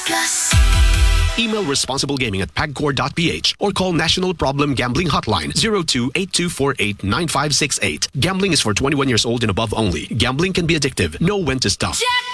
Email responsiblegaming at pagcor.ph or call National Problem Gambling Hotline 02-8248-9568. Gambling is for 21 years old and above only. Gambling can be addictive. Know when to stop.